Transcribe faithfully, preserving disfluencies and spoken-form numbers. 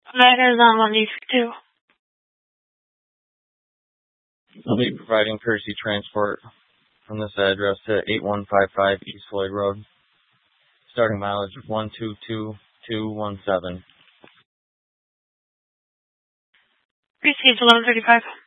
That is on one D two. I'll be providing courtesy transport from this address to eight one five five East Floyd Road. Starting mileage of one two two two one seven. Received eleven thirty-five.